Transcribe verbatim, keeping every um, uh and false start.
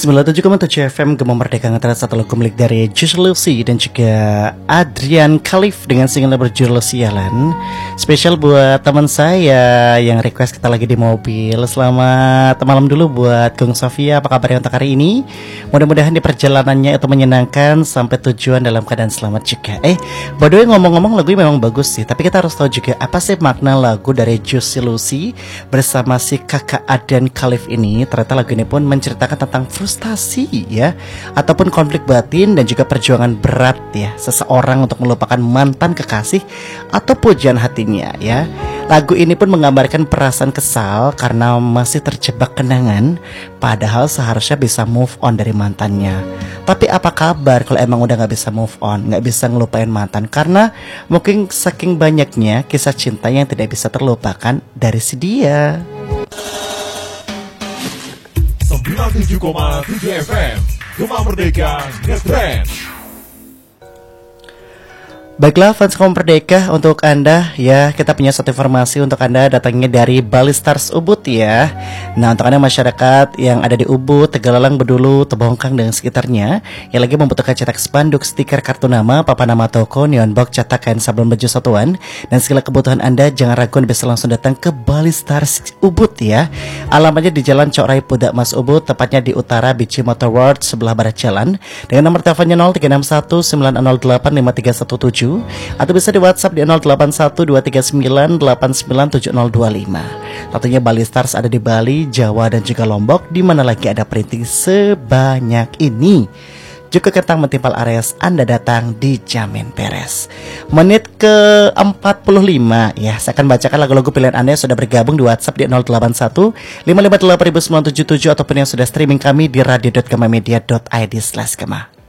sembilan puluh tujuh koma tujuh F M Gema Merdeka ngetret satu lagu milik dari Juicy Lucy dan juga Adrian Khalif dengan single berjudul Sialan. Spesial buat teman saya yang request kita lagi di mobil. Selamat malam dulu buat Gung Sofia, apa kabarnya untuk hari ini? Mudah-mudahan di perjalanannya itu menyenangkan sampai tujuan dalam keadaan selamat juga. Eh, by the way ngomong-ngomong lagu ini memang bagus sih, tapi kita harus tahu juga apa sih makna lagu dari Juicy Lucy bersama si kakak Adrian Khalif ini. Ternyata lagu ini pun menceritakan tentang frustasi ya, ataupun konflik batin dan juga perjuangan berat ya seseorang untuk melupakan mantan kekasih atau pujaan hatinya ya. Lagu ini pun menggambarkan perasaan kesal karena masih terjebak kenangan, padahal seharusnya bisa move on dari mantannya. Tapi apa kabar kalau emang udah gak bisa move on, gak bisa ngelupain mantan, karena mungkin saking banyaknya kisah cinta yang tidak bisa terlupakan dari si dia. sembilan puluh tujuh koma tujuh F M Gema Merdeka Ngetrend. Baiklah fans Gema Merdeka, untuk Anda ya, kita punya satu informasi untuk Anda datangnya dari Bali Stars Ubud ya. Nah, untuk Anda masyarakat yang ada di Ubud, Tegalalang, Bedulu, Tebongkang dan sekitarnya yang lagi membutuhkan cetak spanduk, stiker, kartu nama, papan nama toko, neon box, cetakan, sablon baju satuan dan segala kebutuhan Anda, jangan ragu bisa langsung datang ke Bali Stars Ubud ya. Alamatnya di Jalan Cok Rai Pudak Mas Ubud, tepatnya di utara Bici Motor World sebelah barat jalan, dengan nomor teleponnya nol tiga enam satu sembilan nol delapan lima tiga satu tujuh atau bisa di WhatsApp di nol delapan satu dua tiga sembilan delapan sembilan tujuh nol dua lima. Tentunya Bali Stars ada di Bali, Jawa dan juga Lombok, di mana lagi ada printing sebanyak ini. Juga kentang mentimpal Ares, Anda datang dijamin beres. Menit ke empat puluh lima ya, saya akan bacakan lagu-lagu pilihan Anda yang sudah bergabung di WhatsApp di nol delapan satu lima lima delapan sembilan tujuh tujuh ataupun yang sudah streaming kami di radio dot gema media dot i d slash gema.